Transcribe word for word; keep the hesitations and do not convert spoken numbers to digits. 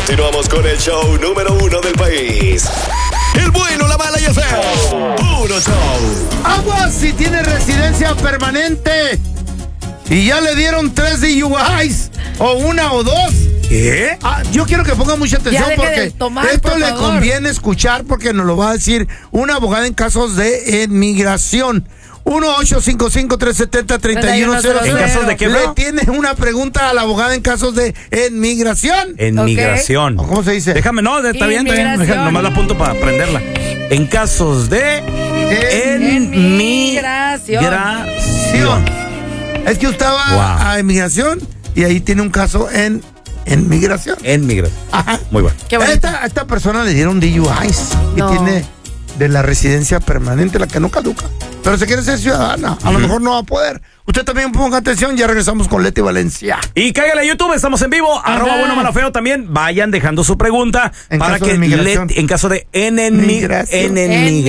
Continuamos con el show número uno del país. El bueno, la mala y el feo. Puro show. Aguas si tiene residencia permanente y ya le dieron tres D U Is o una o dos. ¿Qué? Ah, yo quiero que ponga mucha atención Ya deje porque de tomar, esto por le favor. conviene escuchar porque nos lo va a decir una abogada en casos de inmigración. uno ocho cinco cinco, tres siete cero, tres uno cero cero. ¿En casos de qué, Le bro? tiene una pregunta a la abogada en casos de inmigración. En Ok. migración. ¿O ¿Cómo se dice? Déjame, no, está bien, está bien. Inmigración. Deja- Nomás la apunto para aprenderla. En casos de Inmigración. inmigración. Es que usted va Wow. a inmigración y ahí tiene un caso en, en migración. En migración. Ajá. Muy bueno. Qué bonito. Esta, a esta persona le dieron D U Is y No. tiene de la residencia permanente, la que no caduca. Pero se quiere ser ciudadana. A lo mejor no va a poder. Usted también ponga atención. Ya regresamos con Leti Valencia. Y cáigale a YouTube, estamos en vivo. Arroba bueno, malo, feo también. Vayan dejando su pregunta En para caso que de migración. Leti- en caso de en, en, mi- Migración. en, en En migración.